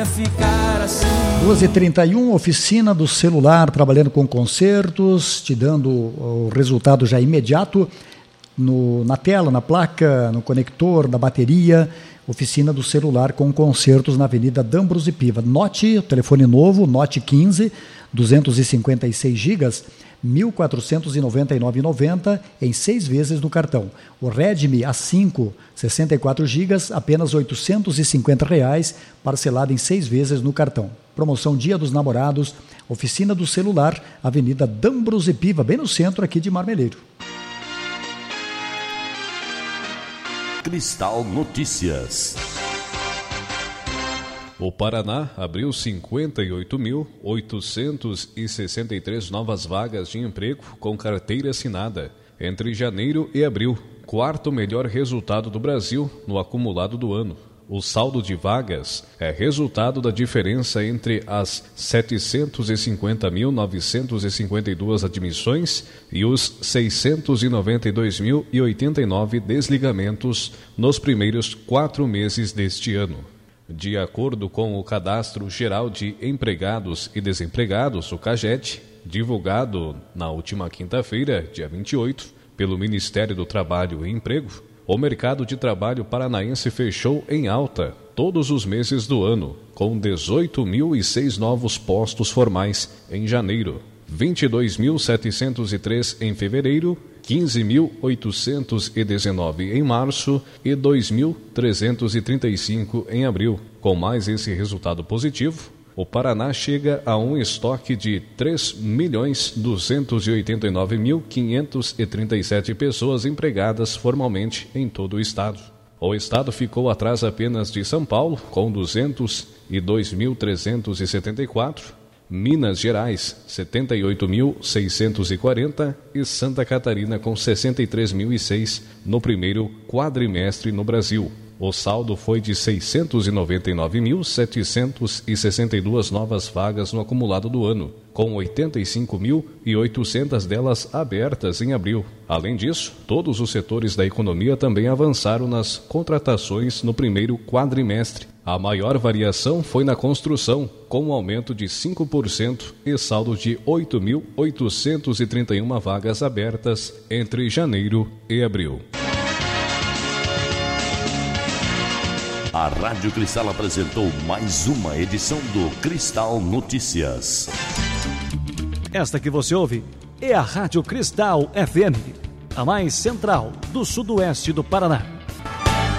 Ficar assim. 12h31, oficina do celular, trabalhando com concertos, te dando o resultado já imediato na tela, na placa, no conector, na bateria. Oficina do celular com concertos na Avenida D'Ambrosio e Piva. Note o telefone novo, Note 15, 256 gigas, R$ 1.499,90 em 6 vezes no cartão. O Redmi A5, 64 gigas, apenas R$ 850, parcelado em 6 vezes no cartão. Promoção Dia dos Namorados, oficina do celular, Avenida D'Ambrosio e Piva, bem no centro aqui de Marmeleiro. Cristal Notícias. O Paraná abriu 58.863 novas vagas de emprego com carteira assinada entre janeiro e abril, quarto melhor resultado do Brasil no acumulado do ano. O saldo de vagas é resultado da diferença entre as 750.952 admissões e os 692.089 desligamentos nos primeiros 4 meses deste ano. De acordo com o Cadastro Geral de Empregados e Desempregados, o CAGED, divulgado na última quinta-feira, dia 28, pelo Ministério do Trabalho e Emprego, o mercado de trabalho paranaense fechou em alta todos os meses do ano, com 18.006 novos postos formais em janeiro, 22.703 em fevereiro, 15.819 em março e 2.335 em abril. Com mais esse resultado positivo, o Paraná chega a um estoque de 3.289.537 pessoas empregadas formalmente em todo o estado. O estado ficou atrás apenas de São Paulo, com 202.374, Minas Gerais, 78.640 e Santa Catarina com 63.006 no primeiro quadrimestre no Brasil. O saldo foi de 699.762 novas vagas no acumulado do ano, com 85.800 delas abertas em abril. Além disso, todos os setores da economia também avançaram nas contratações no primeiro quadrimestre. A maior variação foi na construção, com um aumento de 5% e saldo de 8.831 vagas abertas entre janeiro e abril. A Rádio Cristal apresentou mais uma edição do Cristal Notícias. Esta que você ouve é a Rádio Cristal FM, a mais central do sudoeste do Paraná.